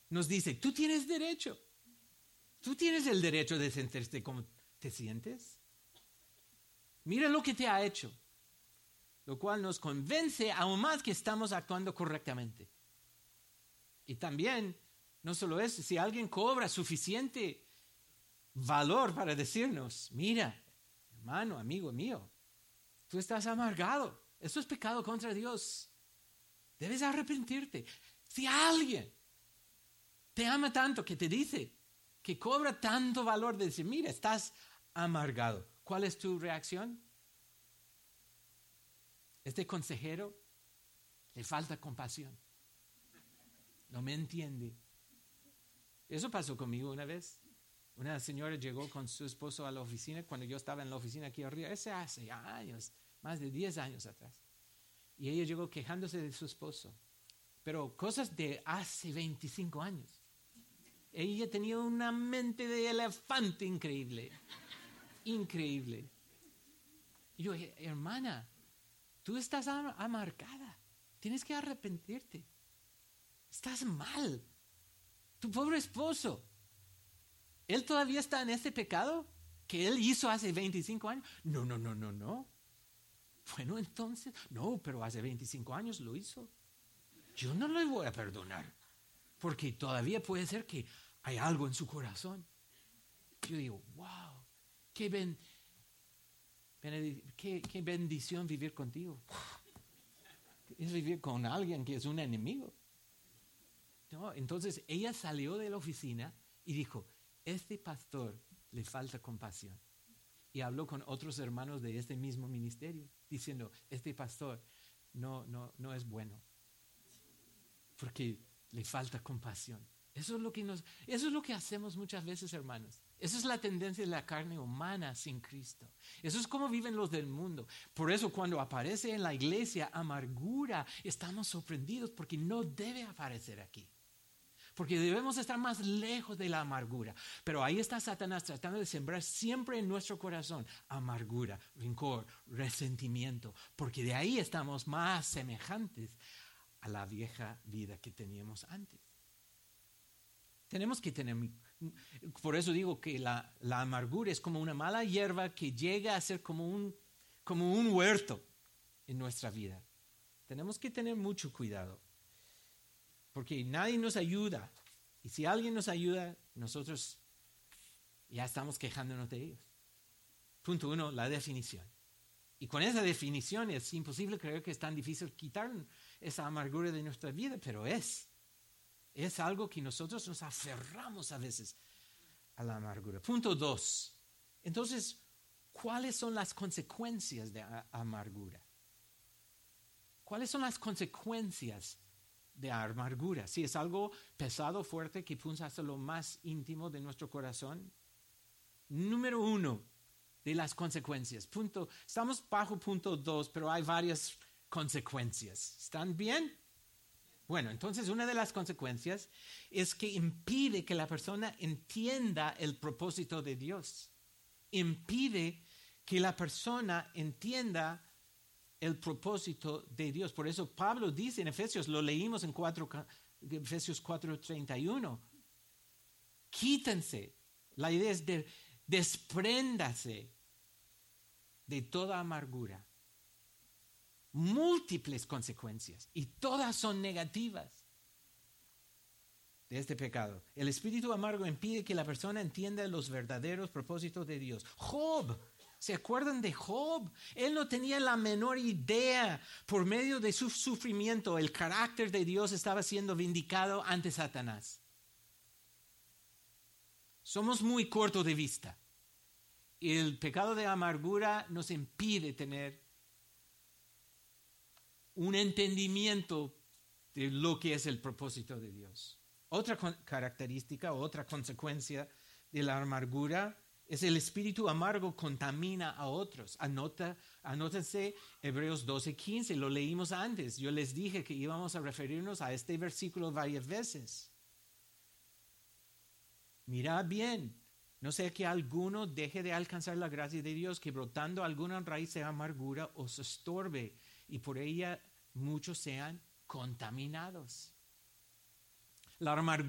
nos dice, tú tienes derecho. Tú tienes el derecho de sentirte como te sientes. Mira lo que te ha hecho. Lo cual nos convence aún más que estamos actuando correctamente. Y también, no solo eso, si alguien cobra suficiente valor para decirnos, mira, hermano, amigo mío, tú estás amargado. Eso es pecado contra Dios. Debes arrepentirte. Si alguien te ama tanto que te dice, que cobra tanto valor de decir, mira, estás amargado, ¿cuál es tu reacción? Este consejero le falta compasión. No me entiende. Eso pasó conmigo una vez. Una señora llegó con su esposo a la oficina cuando yo estaba en la oficina aquí arriba. Ese hace años, más de 10 años atrás. Y ella llegó quejándose de su esposo. Pero cosas de hace 25 años. Ella tenía una mente de elefante increíble. Increíble. Y yo, hermana, tú estás amargada. Tienes que arrepentirte. Estás mal. Tu pobre esposo. ¿Él todavía está en ese pecado que él hizo hace 25 años? No. Bueno, entonces, no, pero hace 25 años lo hizo. Yo no le voy a perdonar. Porque todavía puede ser que hay algo en su corazón. Yo digo, wow, qué bendición vivir contigo. Es vivir con alguien que es un enemigo. No, entonces ella salió de la oficina y dijo, este pastor le falta compasión. Y habló con otros hermanos de este mismo ministerio, diciendo, este pastor no es bueno, porque le falta compasión. Eso es lo que hacemos muchas veces, hermanos. Esa es la tendencia de la carne humana sin Cristo. Eso es como viven los del mundo. Por eso cuando aparece en la iglesia amargura, estamos sorprendidos porque no debe aparecer aquí. Porque debemos estar más lejos de la amargura. Pero ahí está Satanás tratando de sembrar siempre en nuestro corazón amargura, rencor, resentimiento. Porque de ahí estamos más semejantes a la vieja vida que teníamos antes. Tenemos que tener, por eso digo que la amargura es como una mala hierba que llega a ser como un huerto en nuestra vida. Tenemos que tener mucho cuidado, porque nadie nos ayuda. Y si alguien nos ayuda, nosotros ya estamos quejándonos de ellos. Punto 1, la definición. Y con esa definición es imposible creer que es tan difícil quitar esa amargura de nuestra vida, pero es algo que nosotros nos aferramos a veces a la amargura. Punto 2. Entonces, ¿cuáles son las consecuencias de amargura? ¿Cuáles son las consecuencias de amargura? Si es algo pesado, fuerte, que punza hasta lo más íntimo de nuestro corazón. Número 1 de las consecuencias. Estamos bajo punto 2, pero hay varias consecuencias. ¿Están bien? Bueno, entonces una de las consecuencias es que impide que la persona entienda el propósito de Dios. Impide que la persona entienda el propósito de Dios. Por eso Pablo dice en Efesios, lo leímos en Efesios 4:31, quítense. La idea es despréndase de toda amargura. Múltiples consecuencias y todas son negativas de este pecado. El espíritu amargo impide que la persona entienda los verdaderos propósitos de Dios. Job, ¿se acuerdan de Job? Él no tenía la menor idea. Por medio de su sufrimiento, el carácter de Dios estaba siendo vindicado ante Satanás. Somos muy cortos de vista. El pecado de amargura nos impide tener un entendimiento de lo que es el propósito de Dios. Otra característica, otra consecuencia de la amargura es el espíritu amargo contamina a otros. Anótense Hebreos 12:15, lo leímos antes. Yo les dije que íbamos a referirnos a este versículo varias veces. Mirad bien, no sea que alguno deje de alcanzar la gracia de Dios, que brotando alguna raíz de amargura os estorbe y por ella muchos sean contaminados. La amargura